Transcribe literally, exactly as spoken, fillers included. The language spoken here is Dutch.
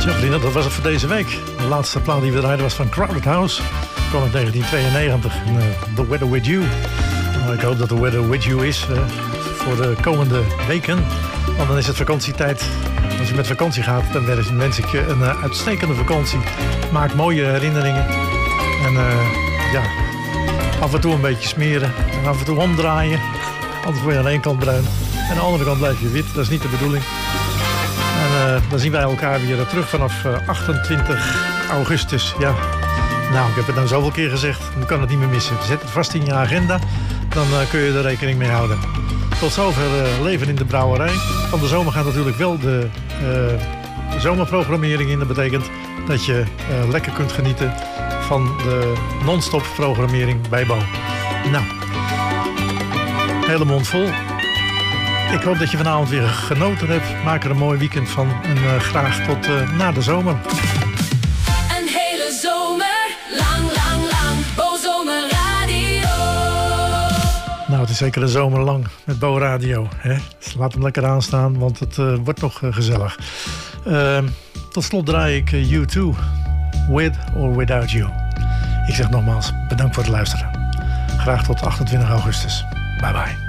Zo vrienden, dat was het voor deze week. De laatste plaat die we draaiden was van Crowded House. Kwam uit negentien tweeënnegentig. En, uh, The Weather With You. Nou, ik hoop dat The Weather With You is uh, voor de komende weken. Want dan is het vakantietijd. Als je met vakantie gaat, dan wens ik je een uh, uitstekende vakantie. Maak mooie herinneringen. En uh, ja, af en toe een beetje smeren. En af en toe omdraaien. Anders word je aan de ene kant bruin. En aan de andere kant blijf je wit. Dat is niet de bedoeling. En uh, dan zien wij elkaar weer terug vanaf uh, achtentwintig augustus. Ja, nou, ik heb het nou zoveel keer gezegd. Dan kan het niet meer missen. Zet het vast in je agenda. Dan uh, kun je er rekening mee houden. Tot zover uh, leven in de brouwerij. Van de zomer gaat natuurlijk wel de uh, zomerprogrammering in. Dat betekent dat je uh, lekker kunt genieten van de non-stop programmering bij Bo. Nou, hele mond vol. Ik hoop dat je vanavond weer genoten hebt. Maak er een mooi weekend van. En uh, graag tot uh, na de zomer. Een hele zomer, lang, lang, lang. Bo Zomer Radio. Nou, het is zeker een zomer lang met Bo Radio. Hè? Dus laat hem lekker aanstaan, want het uh, wordt nog uh, gezellig. Uh, tot slot draai ik uh, U twee. With or Without You. Ik zeg nogmaals, bedankt voor het luisteren. Graag tot achtentwintig augustus. Bye bye.